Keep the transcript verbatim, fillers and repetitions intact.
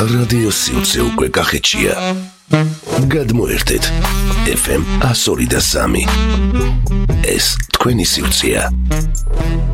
რადიო სიუცე უკვე კახეთშია. გადმოერთეთ ეფ ემ one oh three point three. ეს თქვენი სიუცეა.